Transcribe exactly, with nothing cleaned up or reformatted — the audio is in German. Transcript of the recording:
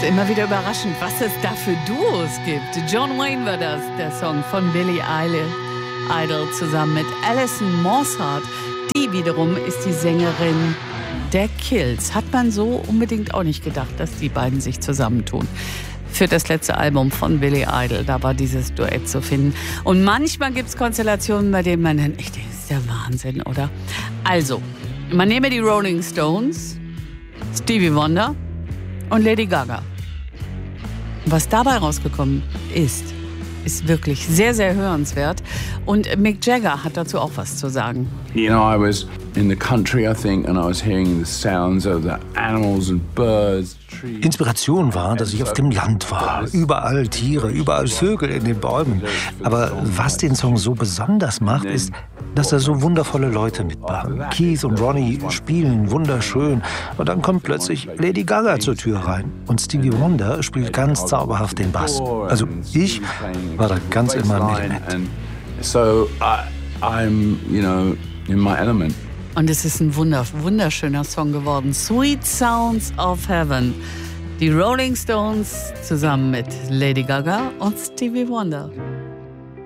immer wieder überraschend, was es da für Duos gibt. John Wayne war das, der Song von Billy Idol zusammen mit Alison Mosshart. Die wiederum ist die Sängerin der Kills. Hat man so unbedingt auch nicht gedacht, dass die beiden sich zusammentun. Für das letzte Album von Billy Idol, da war dieses Duett zu finden. Und manchmal gibt es Konstellationen, bei denen man dann, ich denke, das ist der Wahnsinn, oder? Also, man nehme die Rolling Stones, Stevie Wonder und Lady Gaga. Was dabei rausgekommen ist, ist wirklich sehr, sehr hörenswert. Und Mick Jagger hat dazu auch was zu sagen. You know, I was in the country, I think, and I was hearing the sounds of the animals and birds. Inspiration war, dass ich auf dem Land war. Überall Tiere, überall Vögel in den Bäumen. Aber was den Song so besonders macht, ist, dass da so wundervolle Leute mitmachen. Keith und Ronnie spielen wunderschön. Und dann kommt plötzlich Lady Gaga zur Tür rein. Und Stevie Wonder spielt ganz zauberhaft den Bass. Also ich war da ganz im Element. So I'm, you know, in my element. Und es ist ein wunder, wunderschöner Song geworden. Sweet Sounds of Heaven. Die Rolling Stones zusammen mit Lady Gaga und Stevie Wonder.